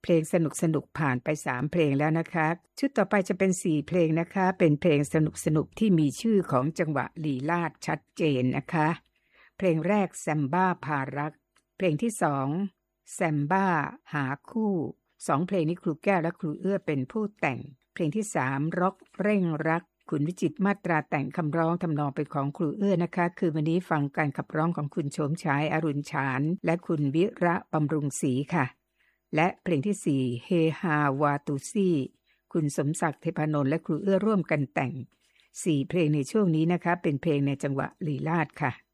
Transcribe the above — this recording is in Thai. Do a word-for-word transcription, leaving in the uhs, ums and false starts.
เพลงสนุกๆผ่านไปสามเพลงแล้วนะคะชุดต่อไปจะเป็นสี่เพลงนะคะเป็นเพลงสนุกๆที่มีชื่อของจังหวะลีลาศชัดเจนนะคะเพลงแรกแซมบ้าพารักเพลงที่สองแซมบ้าหาคู่สองเพลงนี้ครูแก้วและครูเอื้อเป็นผู้แต่งเพลงที่สามร็อกเร่งรักคุณวิจิตรมาตราแต่งคำร้องทำนองเป็นของครูเอื้อนะคะคือวันนี้ฟังการขับร้องของคุณโฉมฉายอรุณฉานและคุณวิระบำรุงศรีค่ะและเพลงที่สี่เฮฮาวาตูซี่คุณสมศักดิ์เทพนนท์และครูเอื้อร่วมกันแต่งสี่เพลงในช่วงนี้นะคะเป็นเพลงในจังหวะลีลาศค่ะ